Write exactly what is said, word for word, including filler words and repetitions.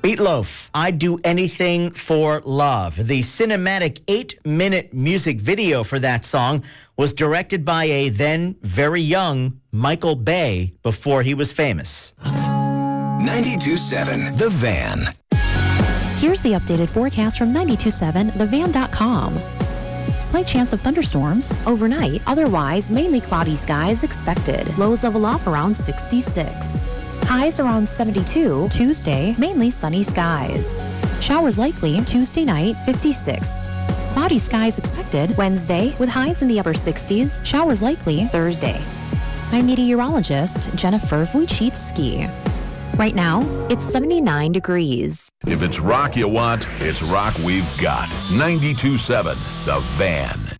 Meatloaf, I'd Do Anything for Love. The cinematic eight-minute music video for that song was directed by a then very young Michael Bay before he was famous. ninety-two point seven The Van. Here's the updated forecast from ninety-two point seven the van dot com. Slight chance of thunderstorms overnight. Otherwise, mainly cloudy skies expected. Lows level off around sixty-six. Highs around seventy-two. Tuesday, mainly sunny skies. Showers likely Tuesday night, fifty-six. Cloudy skies expected Wednesday with highs in the upper sixties. Showers likely Thursday. I'm meteorologist Jennifer Wojcicki. Right now, it's seventy-nine degrees. If it's rock you want, it's rock we've got. ninety-two point seven The Van.